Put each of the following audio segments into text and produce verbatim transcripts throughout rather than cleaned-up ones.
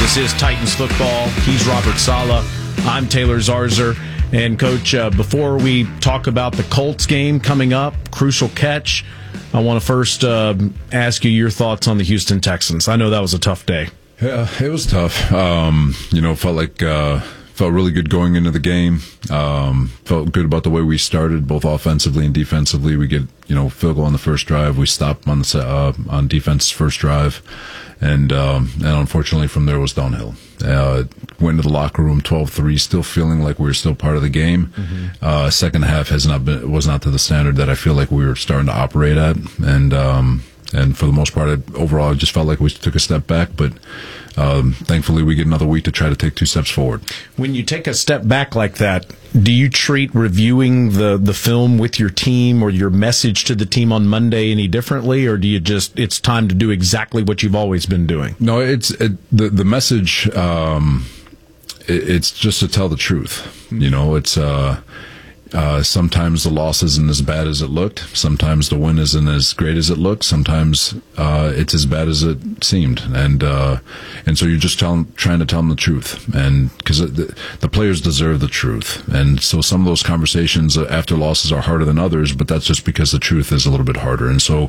This is Titans football. He's Robert Saleh. I'm Taylor Zarzour. And, Coach, uh, before we talk about the Colts game coming up, crucial catch, I want to first uh, ask you your thoughts on the Houston Texans. I know that was a tough day. Yeah, it was tough. Um, you know, felt like uh, felt really good going into the game. Um, felt good about the way we started, both offensively and defensively. We get you know field goal on the first drive. We stopped on the uh, on defense's first drive, and um, and unfortunately from there was downhill. Uh, went to the locker room twelve three, still feeling like we were still part of the game. Mm-hmm. Uh, second half has not been was not to the standard that I feel like we were starting to operate at, and. Um, And for the most part, I, overall, I just felt like we took a step back. But um, thankfully, we get another week to try to take two steps forward. When you take a step back like that, do you treat reviewing the, the film with your team or your message to the team on Monday any differently? Or do you just, it's time to do exactly what you've always been doing? No, it's it, the, the message, um, it, it's just to tell the truth. You know, it's... Uh, Uh, sometimes the loss isn't as bad as it looked. Sometimes the win isn't as great as it looked. Sometimes uh, it's as bad as it seemed, and uh, and so you're just telling, trying to tell them the truth, and because the, the players deserve the truth, and so some of those conversations after losses are harder than others, but that's just because the truth is a little bit harder, and so.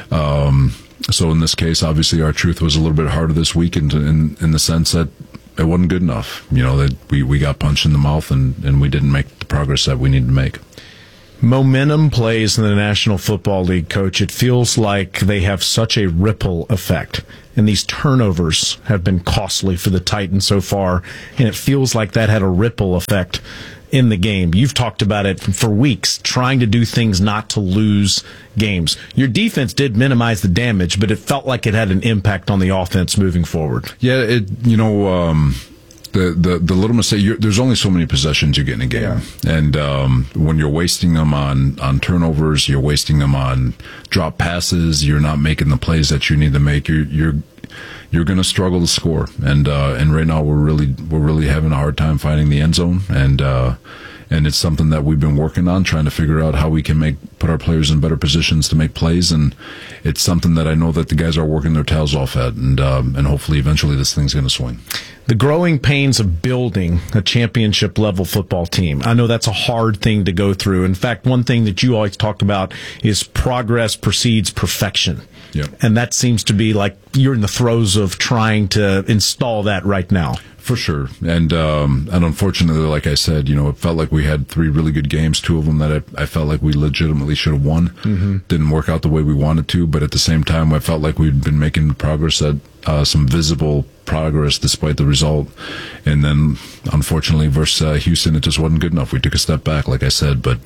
Um, so in this case, obviously, our truth was a little bit harder this week, in in, in the sense that. It wasn't good enough, you know, that we, we got punched in the mouth and, and we didn't make the progress that we needed to make. Momentum plays in the National Football League, Coach. It feels like they have such a ripple effect. And these turnovers have been costly for the Titans so far. And it feels like that had a ripple effect in the game. You've talked about it for weeks, trying to do things not to lose games. Your defense did minimize the damage, but it felt like it had an impact on the offense moving forward. Yeah, it, you know, um, the, the, the little mistake, you're, there's only so many possessions you get in a game. Yeah. And um, when you're wasting them on, on turnovers, you're wasting them on drop passes, you're not making the plays that you need to make, you're, you're you're going to struggle to score, and uh, and right now we're really we're really having a hard time finding the end zone, and uh, and it's something that we've been working on, trying to figure out how we can make put our players in better positions to make plays, and it's something that I know that the guys are working their tails off at, and um, and hopefully eventually this thing's going to swing. The growing pains of building a championship level football team. I know that's a hard thing to go through. In fact, one thing that you always talk about is progress precedes perfection. Yep. And that seems to be like you're in the throes of trying to install that right now. For sure. And um, and unfortunately, like I said, you know, it felt like we had three really good games, two of them that I, I felt like we legitimately should have won. Mm-hmm. Didn't work out the way we wanted to, but at the same time, I felt like we'd been making progress, at uh, some visible progress despite the result. And then, unfortunately, versus uh, Houston, it just wasn't good enough. We took a step back, like I said, but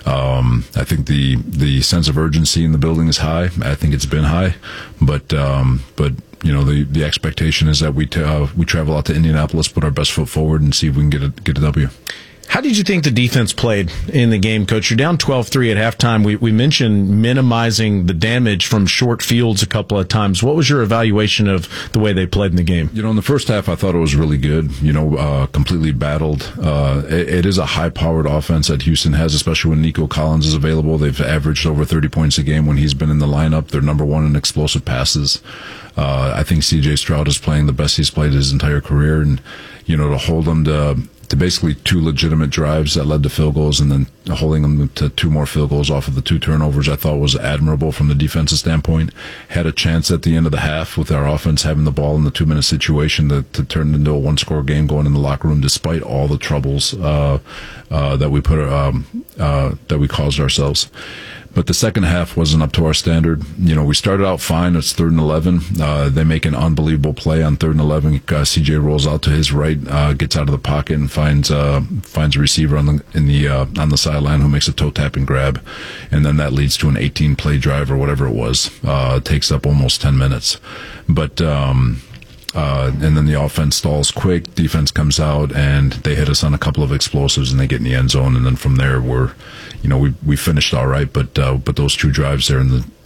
um, I think the, the sense of urgency in the building is high. I think it's been high, but um, but you know, the, the expectation is that we t- uh, we travel out to Indianapolis, put our best foot forward, and see if we can get a, get a W. How did you think the defense played in the game, Coach? You're down twelve three at halftime. We, we mentioned minimizing the damage from short fields a couple of times. What was your evaluation of the way they played in the game? You know, in the first half, I thought it was really good. You know, uh, completely battled. Uh, it, it is a high-powered offense that Houston has, especially when Nico Collins is available. They've averaged over thirty points a game when he's been in the lineup. They're number one in explosive passes. Uh, I think C J Stroud is playing the best he's played his entire career, and you know, to hold them to to basically two legitimate drives that led to field goals, and then holding them to two more field goals off of the two turnovers, I thought was admirable from the defensive standpoint. Had a chance at the end of the half with our offense having the ball in the two-minute situation to, to turn it into a one-score game going in the locker room, despite all the troubles uh, uh, that we put um, uh, that we caused ourselves. But the second half wasn't up to our standard. You know, we started out fine. It's third and eleven. Uh, they make an unbelievable play on third and eleven. Uh, C J rolls out to his right, uh, gets out of the pocket, and finds uh, finds a receiver on the in the uh, on the sideline who makes a toe tap and grab, and then that leads to an eighteen play drive or whatever it was. Uh, it takes up almost ten minutes, but. Um, Uh, and then the offense stalls quick, defense comes out, and they hit us on a couple of explosives, and they get in the end zone. And then from there, we're, you know, we we finished all right, but uh, but those two drives there in the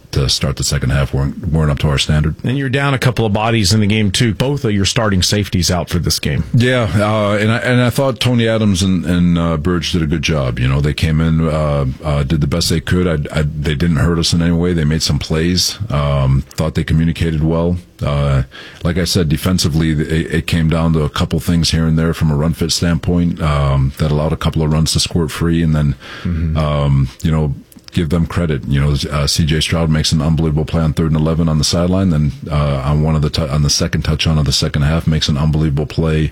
to start the second half weren't, weren't up to our standard. And you're down a couple of bodies in the game, too. Both of your starting safeties out for this game. Yeah, uh, and, I, and I thought Tony Adams and, and uh, Burge did a good job. You know, they came in, uh, uh, did the best they could. I, I, they didn't hurt us in any way. They made some plays. Um, thought they communicated well. Uh, like I said, defensively, it, it came down to a couple things here and there from a run fit standpoint um, that allowed a couple of runs to squirt free, and then, mm-hmm. um, you know, give them credit. You know, uh, C J Stroud makes an unbelievable play on third and eleven on the sideline. Then uh, on one of the tu- on the second touchdown of the second half, makes an unbelievable play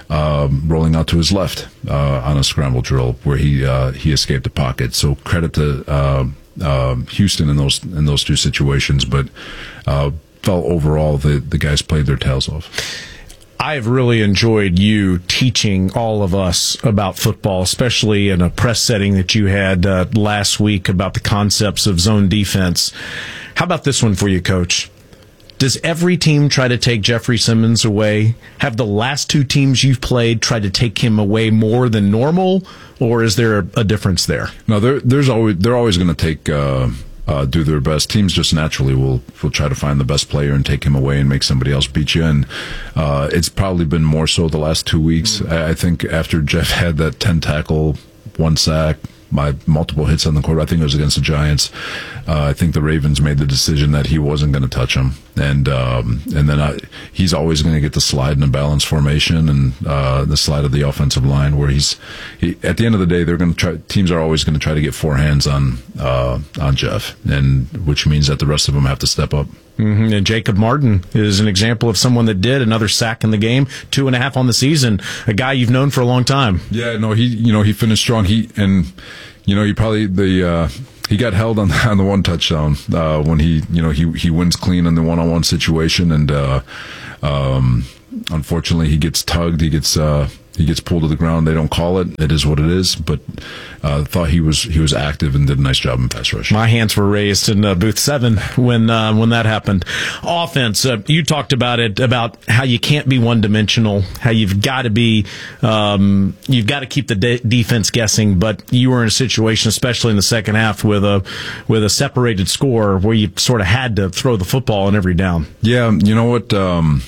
um, rolling out to his left uh, on a scramble drill where he uh, he escaped the pocket. So credit to uh, uh, Houston in those in those two situations. But uh, felt overall the the guys played their tails off. I've really enjoyed you teaching all of us about football, especially in a press setting that you had uh, last week about the concepts of zone defense. How about this one for you, Coach? Does every team try to take Jeffrey Simmons away? Have the last two teams you've played tried to take him away more than normal, or is there a, a difference there? No, there's always they're always going to take. Uh Uh, do their best. Teams just naturally will will try to find the best player and take him away and make somebody else beat you. And uh, it's probably been more so the last two weeks. Mm-hmm. I think after Jeff had that ten tackle, one sack, my multiple hits on the court, I think it was against the Giants. Uh, I think the Ravens made the decision that he wasn't going to touch him, and um, and then I, he's always going to get the slide in a balanced formation and uh, the slide of the offensive line where he's he, at the end of the day they're going to try. Teams are always going to try to get four hands on uh, on Jeff, and which means that the rest of them have to step up. Mm-hmm. And Jacob Martin is an example of someone that did another sack in the game, two and a half on the season. A guy you've known for a long time. Yeah, no, he you know he finished strong. He and you know he probably the. Uh, He got held on the, on the one touchdown uh, when he, you know, he he wins clean in the one-on-one situation, and uh, um, unfortunately he gets tugged. He gets uh, he gets pulled to the ground. They don't call it. It is what it is. But uh, thought he was he was active and did a nice job in pass rush. My hands were raised in uh, booth seven when uh, when that happened. Offense, uh, you talked about it, about how you can't be one dimensional, how you've got to be um, you've got to keep the de- defense guessing. But you were in a situation, especially in the second half, with a with a separated score where you sort of had to throw the football on every down. Yeah, you know what, um,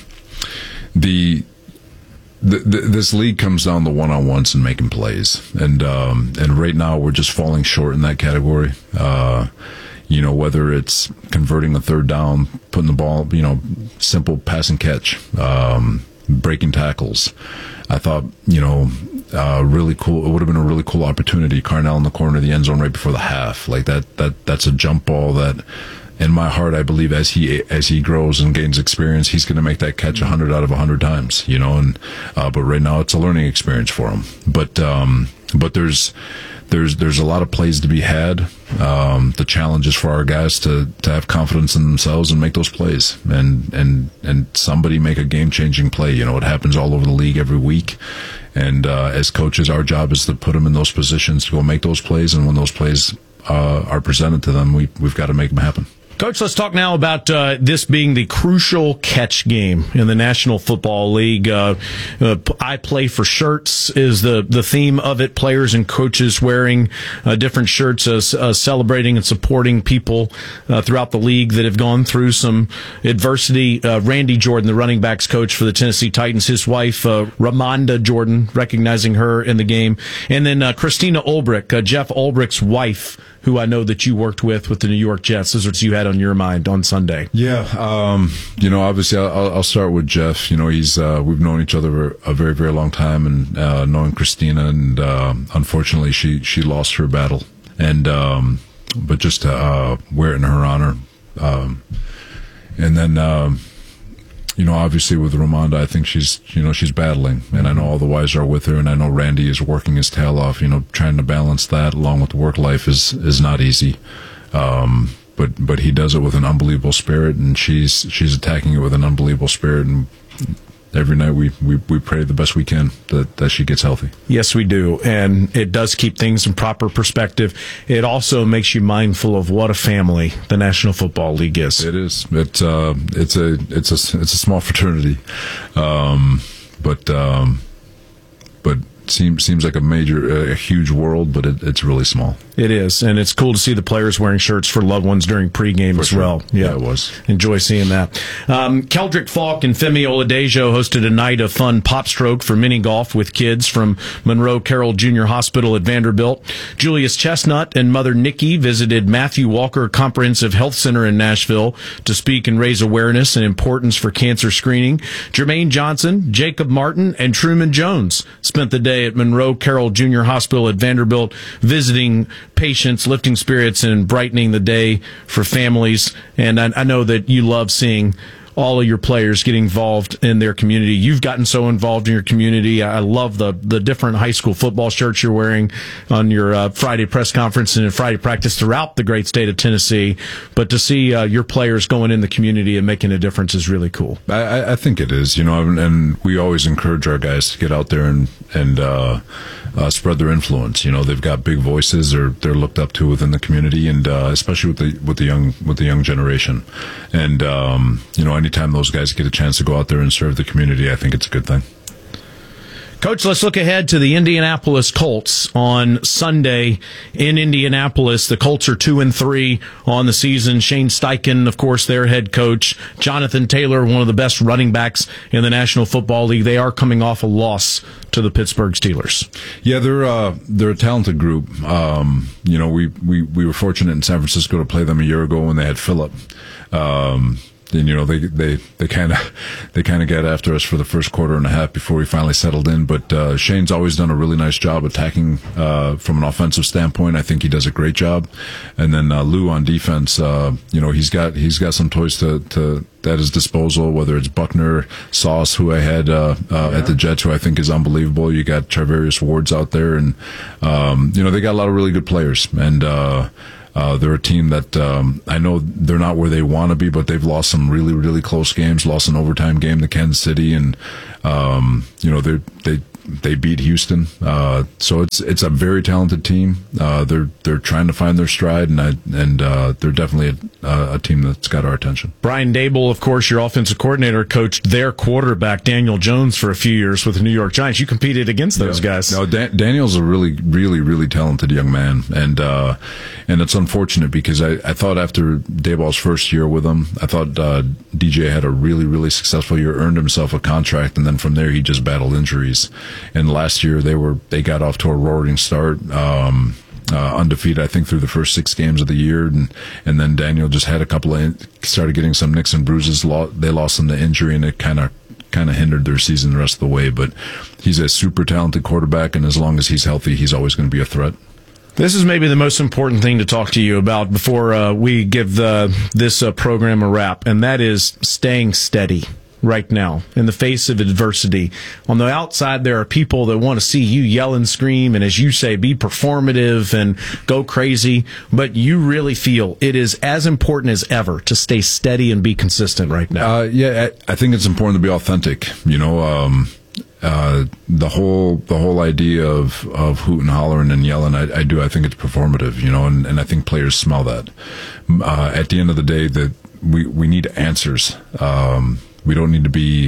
the. The, the, this league comes down to one-on-ones and making plays, and um, and right now we're just falling short in that category. Uh, you know, whether it's converting a third down, putting the ball, you know, simple pass and catch, um, breaking tackles. I thought, you know, uh, really cool. It would have been a really cool opportunity. Carnell in the corner of the end zone right before the half, like that. That that's a jump ball that. In my heart, I believe as he as he grows and gains experience, he's going to make that catch a hundred out of a hundred times, you know. And uh, but right now, it's a learning experience for him. But um, but there's there's there's a lot of plays to be had. Um, the challenge is for our guys to to have confidence in themselves and make those plays, and and and somebody make a game changing play. You know, it happens all over the league every week. And uh, as coaches, our job is to put them in those positions to go make those plays. And when those plays uh, are presented to them, we we've got to make them happen. Coach, let's talk now about uh, this being the crucial catch game in the National Football League. Uh, uh, I play for shirts is the, the theme of it. Players and coaches wearing uh, different shirts, uh, uh, celebrating and supporting people uh, throughout the league that have gone through some adversity. Uh, Randy Jordan, the running backs coach for the Tennessee Titans, his wife, uh, Ramonda Jordan, recognizing her in the game. And then uh, Christina Ulbrich, uh, Jeff Ulbrich's wife, who I know that you worked with with the New York Jets. Those are what you had on your mind on Sunday. Yeah, um, you know, obviously, I'll, I'll start with Jeff. You know, he's uh, we've known each other for a very, very long time, and uh, knowing Christina, and uh, unfortunately, she she lost her battle, and um, but just to uh, wear it in her honor, um, and then. Um, You know, obviously with Ramonda, I think she's, you know, she's battling, and I know all the wives are with her, and I know Randy is working his tail off. You know, trying to balance that along with work life is is not easy. Um, but but he does it with an unbelievable spirit, and she's she's attacking it with an unbelievable spirit. And every night we, we, we pray the best we can that, that she gets healthy. Yes, we do. And it does keep things in proper perspective. It also makes you mindful of what a family the National Football League is. It is. It's uh, it's a it's a it's a small fraternity, um, but um, but seems seems like a major, a huge world, but it, it's really small. It is, and it's cool to see the players wearing shirts for loved ones during pregame For as sure. well. Yeah, it was. Enjoy seeing that. Um, Keldrick Falk and Femi Oladejo hosted a night of fun pop stroke for mini golf with kids from Monroe Carroll Junior Hospital at Vanderbilt. Julius Chestnut and mother Nikki visited Matthew Walker Comprehensive Health Center in Nashville to speak and raise awareness and importance for cancer screening. Jermaine Johnson, Jacob Martin, and Truman Jones spent the day at Monroe Carroll Junior Hospital at Vanderbilt visiting patients, lifting spirits, and brightening the day for families. And I, I know that you love seeing all of your players get involved in their community. You've gotten so involved in your community. I love the the different high school football shirts you're wearing on your uh, Friday press conference and in Friday practice throughout the great state of Tennessee. But to see uh, your players going in the community and making a difference is really cool. I, I think it is, you know, and, and we always encourage our guys to get out there and and uh, uh, spread their influence. You know, they've got big voices, or they're looked up to within the community, and uh, especially with the with the young with the young generation. And um, you know, anytime those guys get a chance to go out there and serve the community, I think it's a good thing. Coach, let's look ahead to the Indianapolis Colts on Sunday in Indianapolis. The Colts are two and three on the season. Shane Steichen, of course, their head coach. Jonathan Taylor, one of the best running backs in the National Football League. They are coming off a loss to the Pittsburgh Steelers. Yeah, they're uh, they're a talented group. Um, you know, we, we we were fortunate in San Francisco to play them a year ago when they had Phillip. Um, And, you know, they they they kind of they kind of got after us for the first quarter and a half before we finally settled in. But uh, Shane's always done a really nice job attacking uh, from an offensive standpoint. I think he does a great job. And then uh, Lou on defense, uh, you know, he's got he's got some toys to, to at his disposal. Whether it's Buckner, Sauce, who I had uh, uh, yeah. at the Jets, who I think is unbelievable. You got Charvarius Wards out there, and um, you know, they got a lot of really good players. And uh, Uh, they're a team that um, I know they're not where they want to be, but they've lost some really, really close games. Lost an overtime game to Kansas City, and um, you know they they they beat Houston. Uh, so it's it's a very talented team. Uh, they're they're trying to find their stride, and I, and uh, they're definitely a, a team that's got our attention. Brian Dable, of course, your offensive coordinator, coached their quarterback Daniel Jones for a few years with the New York Giants. You competed against those yeah. guys. No, Dan- Daniel's a really, really, really talented young man, and uh, and it's unfortunate because I, I thought after Daboll's first year with him, I thought uh, D J had a really, really successful year, earned himself a contract, and then from there he just battled injuries. And last year they were they got off to a roaring start, um, uh, undefeated I think through the first six games of the year, and and then Daniel just had a couple of in- started getting some nicks and bruises. They lost him to injury, and it kind of kind of hindered their season the rest of the way. But he's a super talented quarterback, and as long as he's healthy, he's always going to be a threat. This is maybe the most important thing to talk to you about before uh, we give the, this uh, program a wrap, and that is staying steady right now in the face of adversity. On the outside, there are people that want to see you yell and scream and, as you say, be performative and go crazy, but you really feel it is as important as ever to stay steady and be consistent right now. Uh, yeah, I, I think it's important to be authentic. You know, um, uh, the whole the whole idea of, of hooting, hollering, and yelling, I, I do. I think it's performative. You know, and, and I think players smell that. Uh, at the end of the day, that we we need answers. Um, We don't need to be.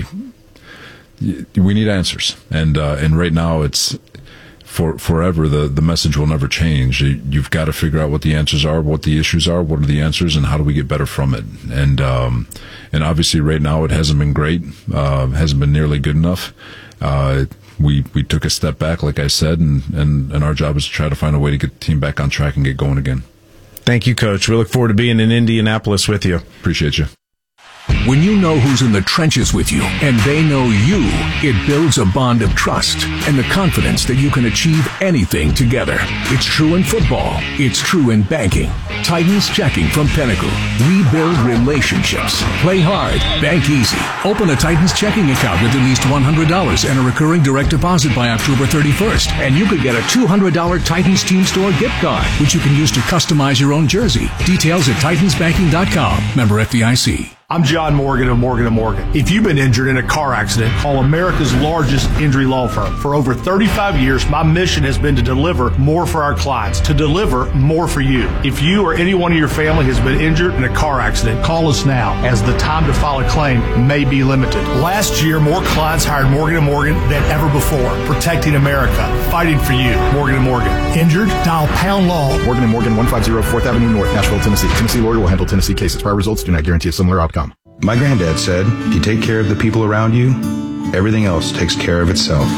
We need answers, and uh, and right now it's for forever. The the message will never change. You, you've got to figure out what the answers are, what the issues are, what are the answers, and how do we get better from it. And um, and obviously, right now it hasn't been great. Uh, hasn't been nearly good enough. Uh, we we took a step back, like I said, and, and and our job is to try to find a way to get the team back on track and get going again. Thank you, Coach. We look forward to being in Indianapolis with you. Appreciate you. When you know who's in the trenches with you and they know you, it builds a bond of trust and the confidence that you can achieve anything together. It's true in football. It's true in banking. Titans Checking from Pinnacle. We build relationships. Play hard. Bank easy. Open a Titans checking account with at least one hundred dollars and a recurring direct deposit by October thirty-first. And you could get a two hundred dollars Titans Team Store gift card, which you can use to customize your own jersey. Details at titans banking dot com. Member F D I C. I'm John Morgan of Morgan and Morgan. If you've been injured in a car accident, call America's largest injury law firm. For over thirty-five years, my mission has been to deliver more for our clients, to deliver more for you. If you or anyone in your family has been injured in a car accident, call us now, as the time to file a claim may be limited. Last year, more clients hired Morgan and Morgan than ever before, protecting America, fighting for you. Morgan and Morgan. Injured? Dial pound law. Morgan and Morgan, one fifty fourth Avenue North, Nashville, Tennessee. Tennessee lawyer will handle Tennessee cases. Prior results do not guarantee a similar outcome. My granddad said, if you take care of the people around you, everything else takes care of itself.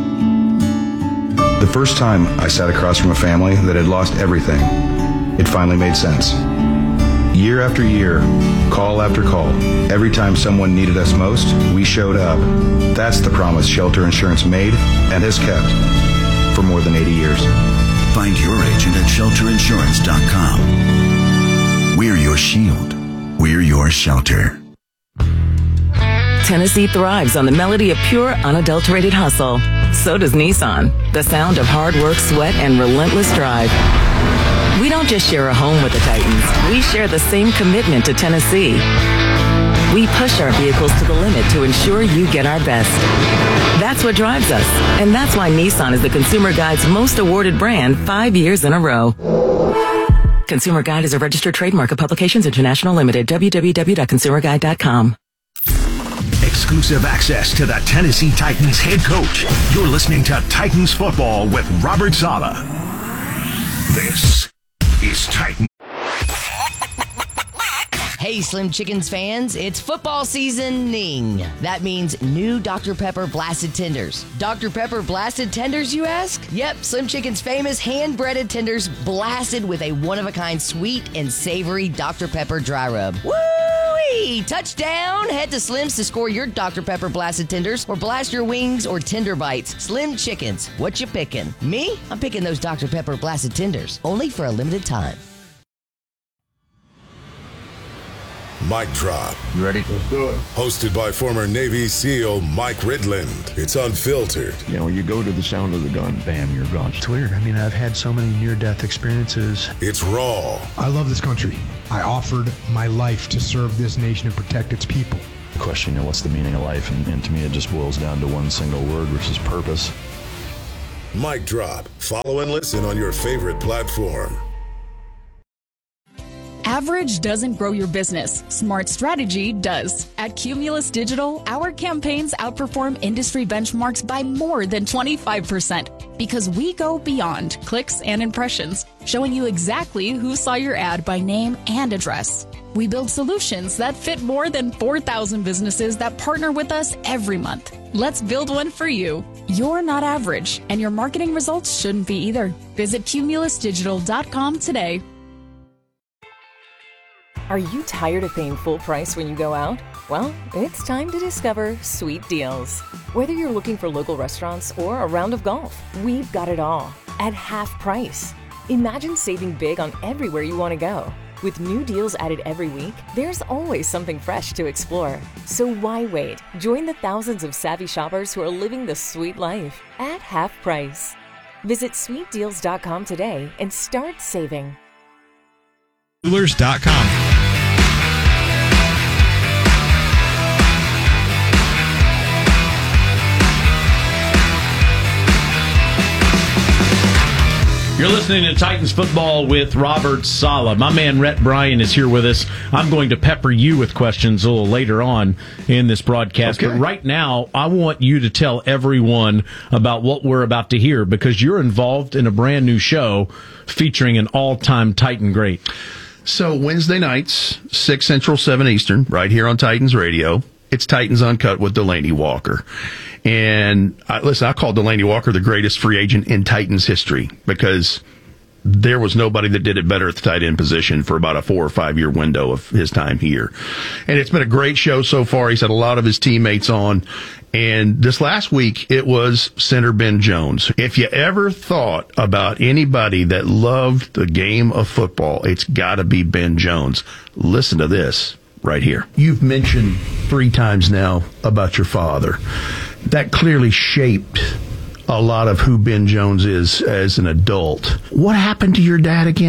The first time I sat across from a family that had lost everything, it finally made sense. Year after year, call after call, every time someone needed us most, we showed up. That's the promise Shelter Insurance made and has kept for more than eighty years. Find your agent at shelter insurance dot com. We're your shield. We're your shelter. Tennessee thrives on the melody of pure, unadulterated hustle. So does Nissan, the sound of hard work, sweat, and relentless drive. We don't just share a home with the Titans. We share the same commitment to Tennessee. We push our vehicles to the limit to ensure you get our best. That's what drives us, and that's why Nissan is the Consumer Guide's most awarded brand five years in a row. Consumer Guide is a registered trademark of Publications International Limited. w w w dot consumer guide dot com. Exclusive access to the Tennessee Titans head coach. You're listening to Titans Football with Robert Saleh. This is Titan. Hey, Slim Chickens fans, it's football seasoning. That means new Doctor Pepper Blasted Tenders. Doctor Pepper Blasted Tenders, you ask? Yep, Slim Chicken's famous hand-breaded tenders blasted with a one-of-a-kind sweet and savory Doctor Pepper dry rub. Woo-wee! Touchdown! Head to Slim's to score your Doctor Pepper Blasted Tenders or blast your wings or tender bites. Slim Chickens, what you picking? Me? I'm picking those Doctor Pepper Blasted Tenders, only for a limited time. Mic Drop. You ready? Let's do it. Hosted by former Navy SEAL Mike Ridland. It's unfiltered. You know, you go to the sound of the gun, bam, you're gone. It's weird. I mean, I've had so many near-death experiences. It's raw. I love this country. I offered my life to serve this nation and protect its people. The question, you know, what's the meaning of life? And, and to me, it just boils down to one single word, which is purpose. Mic Drop. Follow and listen on your favorite platform. Average doesn't grow your business. Smart strategy does. At Cumulus Digital, our campaigns outperform industry benchmarks by more than twenty-five percent because we go beyond clicks and impressions, showing you exactly who saw your ad by name and address. We build solutions that fit more than four thousand businesses that partner with us every month. Let's build one for you. You're not average, and your marketing results shouldn't be either. Visit cumulus digital dot com today. Are you tired of paying full price when you go out? Well, it's time to discover Sweet Deals. Whether you're looking for local restaurants or a round of golf, we've got it all at half price. Imagine saving big on everywhere you want to go. With new deals added every week, there's always something fresh to explore. So why wait? Join the thousands of savvy shoppers who are living the sweet life at half price. Visit sweet deals dot com today and start saving. Coolers dot com. You're listening to Titans Football with Robert Saleh. My man Rhett Bryan is here with us. I'm going to pepper you with questions a little later on in this broadcast. Okay. But right now, I want you to tell everyone about what we're about to hear because you're involved in a brand new show featuring an all-time Titan great. So Wednesday nights, six Central, seven Eastern, right here on Titans Radio. It's Titans Uncut with Delanie Walker. And I, listen, I call Delanie Walker the greatest free agent in Titans history because there was nobody that did it better at the tight end position for about a four or five year window of his time here. And it's been a great show so far. He's had a lot of his teammates on. And this last week, it was center Ben Jones. If you ever thought about anybody that loved the game of football, it's got to be Ben Jones. Listen to this right here. You've mentioned three times now about your father. That clearly shaped a lot of who Ben Jones is as an adult. What happened to your dad again?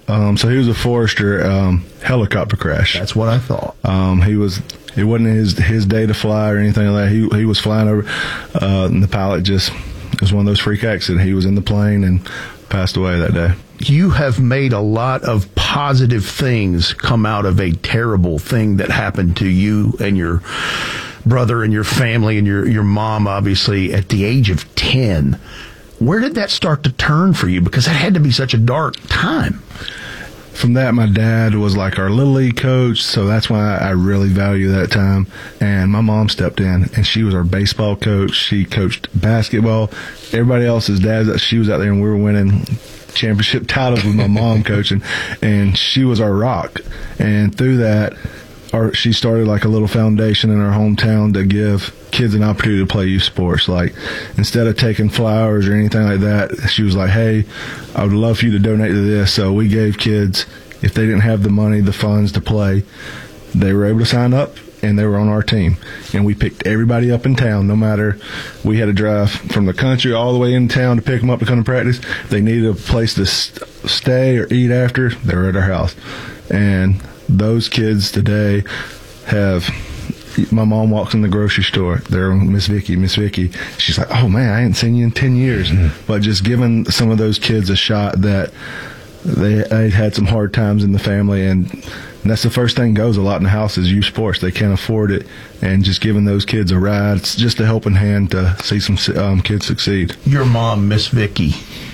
Um, so he was a Forester um, helicopter crash. That's what I thought. Um, he was. It wasn't his his day to fly or anything like that. He he was flying over, uh, and the pilot just it was one of those freak accidents. He was in the plane and passed away that day. You have made a lot of positive things come out of a terrible thing that happened to you and your brother and your family and your your mom, obviously, at the age of ten. Where did that start to turn for you? Because that had to be such a dark time. From that, my dad was like our Little League coach, so that's why I really value that time. And my mom stepped in, and she was our baseball coach. She coached basketball. Everybody else's dad, she was out there, and we were winning championship titles with my mom coaching, and she was our rock. And through that, our, she started like a little foundation in our hometown to give kids an opportunity to play youth sports. Like, instead of taking flowers or anything like that, she was like, hey, I would love for you to donate to this. So we gave kids, if they didn't have the money, the funds to play, they were able to sign up, and they were on our team. And we picked everybody up in town, no matter, we had to drive from the country all the way in town to pick them up to come to practice. They needed a place to st- stay or eat after, they were at our house. And those kids today have, my mom walks in the grocery store, they're Miss Vicky, Miss Vicky. She's like, oh man, I ain't seen you in ten years. Mm-hmm. But just giving some of those kids a shot that they, they had some hard times in the family, and, and that's the first thing goes a lot in the house is youth sports. They can't afford it, and just giving those kids a ride, it's just a helping hand to see some um, kids succeed. Your mom, Miss Vicky,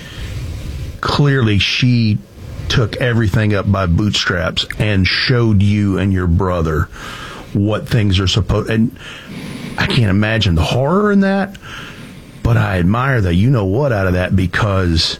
clearly she took everything up by bootstraps and showed you and your brother what things are supposed, and I can't imagine the horror in that, but I admire the you know what out of that, because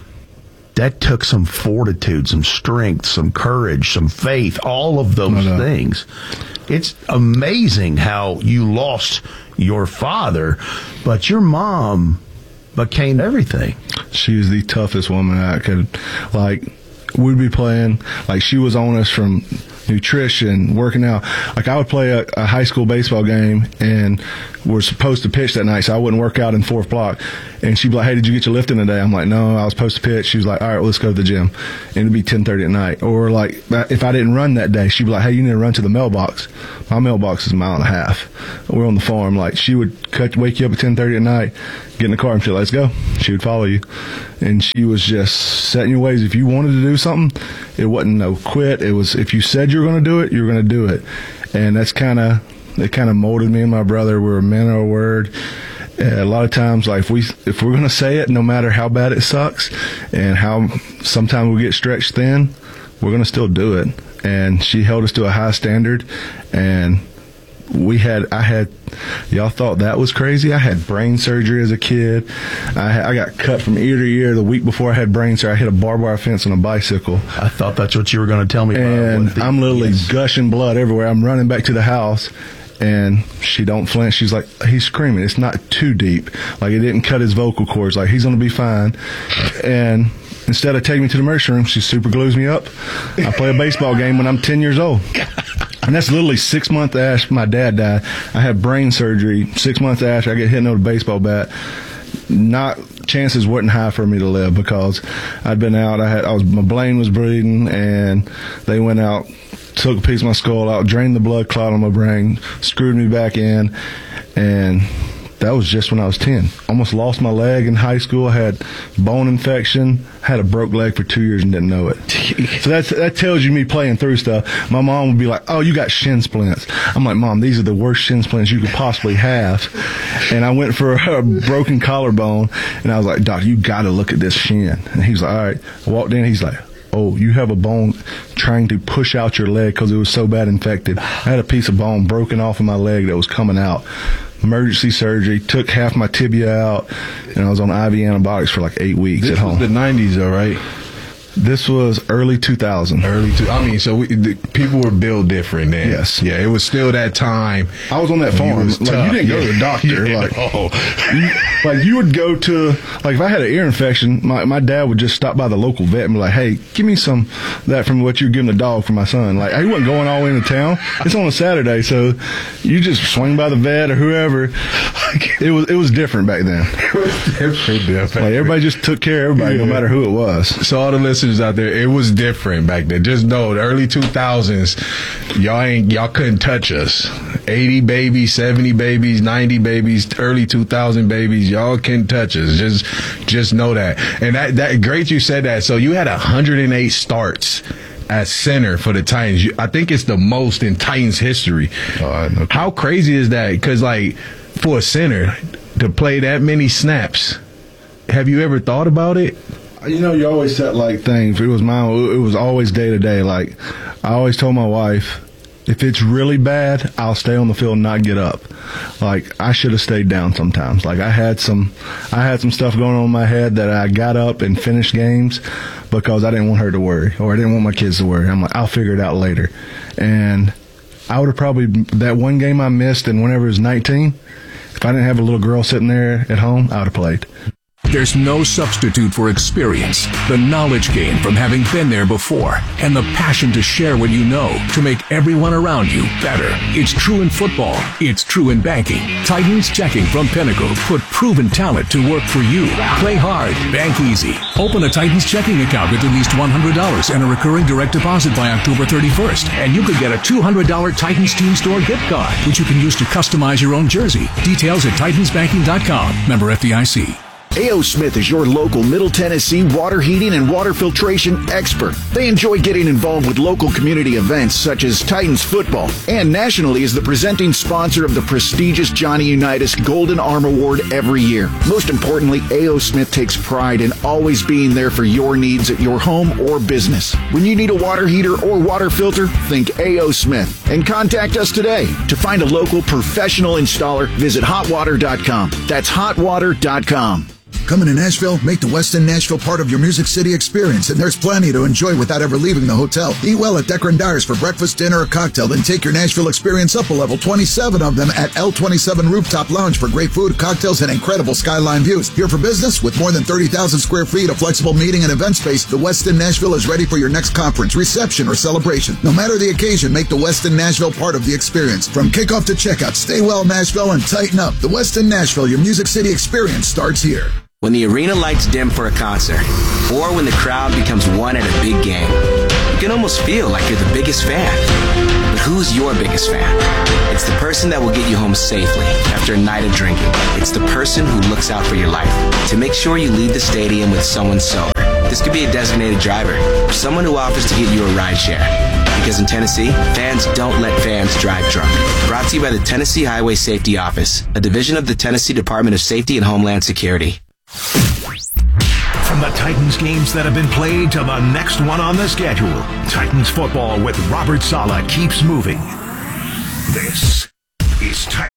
that took some fortitude, some strength, some courage, some faith, all of those things. It's amazing how you lost your father, but your mom became everything. She was the toughest woman I could, like, we'd be playing, like, she was on us from nutrition, working out. Like, I would play a, a high school baseball game, and we're supposed to pitch that night, so I wouldn't work out in fourth block. And she'd be like, hey, did you get your lift in today? I'm like, no, I was supposed to pitch. She was like, all right, well, let's go to the gym. And it'd be ten thirty at night. Or, like, if I didn't run that day, she'd be like, hey, you need to run to the mailbox. My mailbox is a mile and a half. We're on the farm. Like, she would cut, wake you up at ten thirty at night, get in the car and she'd, let's go. She would follow you. And she was just setting your ways. If you wanted to do something, it wasn't no quit. It was, if you said you were going to do it, you were going to do it. And that's kind of, it kind of molded me and my brother. We're a man of our word. Uh, a lot of times, like, if we if we're going to say it, no matter how bad it sucks and how sometimes we get stretched thin, we're going to still do it. And she held us to a high standard. And we had, I had, y'all thought that was crazy. I had brain surgery as a kid. I had, I got cut from ear to ear the week before I had brain surgery. I hit a barbed wire fence on a bicycle. I thought that's what you were going to tell me about. And the, I'm literally yes. gushing blood everywhere. I'm running back to the house. And she don't flinch. She's like, he's screaming. It's not too deep. Like, it didn't cut his vocal cords. Like, he's going to be fine. And instead of taking me to the emergency room, she super glues me up. I play a baseball game when I'm ten years old. And that's literally six months after my dad died. I had brain surgery six months after I get hit with a baseball bat. Not chances weren't high for me to live because I'd been out. I had I was my brain was bleeding, and they went out, took a piece of my skull out, drained the blood clot on my brain, screwed me back in, and that was just when I was ten. Almost lost my leg in high school. I had bone infection, had a broke leg for two years and didn't know it. So that's, that tells you me playing through stuff. My mom would be like, oh, you got shin splints. I'm like, Mom, these are the worst shin splints you could possibly have. And I went for a broken collarbone, and I was like, Doc, you got to look at this shin. And he was like, all right. I walked in, he's like, oh, you have a bone trying to push out your leg because it was so bad infected. I had a piece of bone broken off of my leg that was coming out. Emergency surgery, took half my tibia out, and I was on I V antibiotics for like eight weeks this at home. This was the nineties, though, right? This was early two thousand. Early two. I mean, so we, the, people were built different then. Yes. Yeah, it was still that time. I was on that farm. Like, you didn't go to the doctor. Yeah, like, oh. you, Like, you would go to, like, if I had an ear infection, my, my dad would just stop by the local vet and be like, hey, give me some of that from what you're giving the dog for my son. Like, he wasn't going all the way into town. It's on a Saturday, so you just swing by the vet or whoever. It was it was different back then. Different. Like, everybody just took care of everybody, yeah. no matter who it was. So all the listeners out there, it was different back then. Just know, the early two thousands, y'all ain't y'all couldn't touch us. eighty babies, seventy babies, ninety babies, early two thousand babies, y'all can't touch us. Just just know that. And that that great you said that. So you had one hundred eight starts at center for the Titans. You, I think it's the most in Titans history. Oh, how crazy is that? Because, like, for a center to play that many snaps, have you ever thought about it? You know, you always set, like, things. It was mine. It was always day to day. Like, I always told my wife, if it's really bad, I'll stay on the field and not get up. Like, I should have stayed down sometimes. Like, I had some, I had some stuff going on in my head that I got up and finished games because I didn't want her to worry, or I didn't want my kids to worry. I'm like, I'll figure it out later. And I would have probably, that one game I missed, and whenever it was nineteen, if I didn't have a little girl sitting there at home, I would have played. There's no substitute for experience, the knowledge gained from having been there before, and the passion to share what you know to make everyone around you better. It's true in football. It's true in banking. Titans Checking from Pinnacle put proven talent to work for you. Play hard. Bank easy. Open a Titans checking account with at least one hundred dollars and a recurring direct deposit by October thirty-first. And you could get a two hundred dollars Titans Team Store gift card, which you can use to customize your own jersey. Details at titans banking dot com. Member F D I C. A O. Smith is your local Middle Tennessee water heating and water filtration expert. They enjoy getting involved with local community events such as Titans football, and nationally is the presenting sponsor of the prestigious Johnny Unitas Golden Arm Award every year. Most importantly, A O. Smith takes pride in always being there for your needs at your home or business. When you need a water heater or water filter, think A O. Smith and contact us today. To find a local professional installer, visit hot water dot com. That's hot water dot com. Coming to Nashville? Make the Westin Nashville part of your Music City experience, and there's plenty to enjoy without ever leaving the hotel. Eat well at Decker and Dyer's for breakfast, dinner, or cocktail, then take your Nashville experience up a level. twenty-seven of them at L twenty-seven Rooftop Lounge for great food, cocktails, and incredible skyline views. Here for business, with more than thirty thousand square feet of flexible meeting and event space, the Westin Nashville is ready for your next conference, reception, or celebration. No matter the occasion, make the Westin Nashville part of the experience. From kickoff to checkout, stay well, Nashville, and tighten up. The Westin Nashville, your Music City experience starts here. When the arena lights dim for a concert, or when the crowd becomes one at a big game, you can almost feel like you're the biggest fan. But who's your biggest fan? It's the person that will get you home safely after a night of drinking. It's the person who looks out for your life to make sure you leave the stadium with someone sober. This could be a designated driver or someone who offers to get you a ride share. Because in Tennessee, fans don't let fans drive drunk. Brought to you by the Tennessee Highway Safety Office, a division of the Tennessee Department of Safety and Homeland Security. From the Titans games that have been played to the next one on the schedule, Titans football with Robert Saleh keeps moving. This is Titans.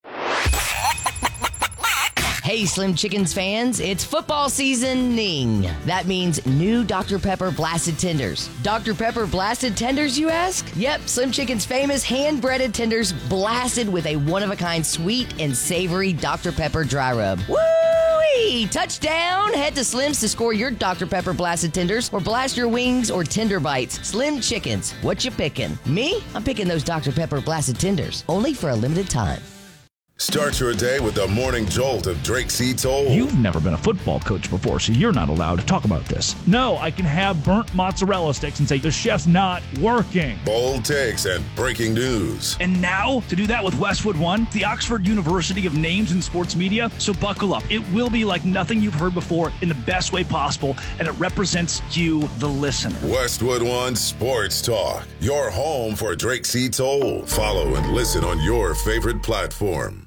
Hey, Slim Chickens fans, it's football seasoning. That means new Doctor Pepper Blasted Tenders. Doctor Pepper Blasted Tenders, you ask? Yep, Slim Chicken's famous hand-breaded tenders blasted with a one-of-a-kind sweet and savory Doctor Pepper dry rub. Woo-wee! Touchdown! Head to Slim's to score your Doctor Pepper Blasted Tenders or blast your wings or tender bites. Slim Chickens, what you picking? Me? I'm picking those Doctor Pepper Blasted Tenders, only for a limited time. Start your day with the morning jolt of Drake C. Toll. You've never been a football coach before, so you're not allowed to talk about this. No, I can have burnt mozzarella sticks and say the chef's not working. Bold takes and breaking news. And now, to do that with Westwood One, the Oxford University of Names in Sports Media. So buckle up. It will be like nothing you've heard before in the best way possible, and it represents you, the listener. Westwood One Sports Talk, your home for Drake C. Toll. Follow and listen on your favorite platform.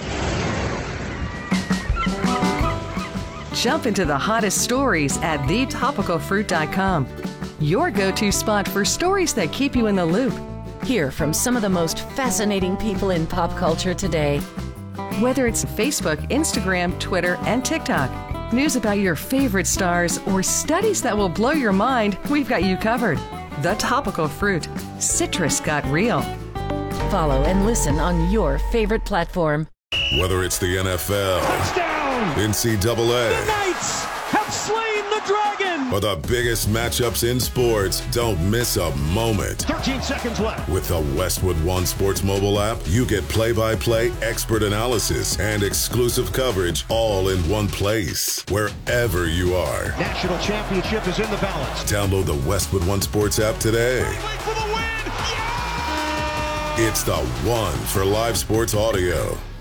Jump into the hottest stories at the topical fruit dot com. Your go-to spot for stories that keep you in the loop. Hear from some of the most fascinating people in pop culture today. Whether it's Facebook, Instagram, Twitter, and TikTok, news about your favorite stars, or studies that will blow your mind, we've got you covered. The Topical Fruit. Citrus got real. Follow and listen on your favorite platform. Whether it's the N F L, touchdown, N C double A, the Knights have slain the dragon, or the biggest matchups in sports, don't miss a moment. thirteen seconds left. With the Westwood One Sports mobile app, you get play-by-play expert analysis and exclusive coverage all in one place, wherever you are. National championship is in the balance. Download the Westwood One Sports app today. For the win. Yeah! It's the one for live sports audio.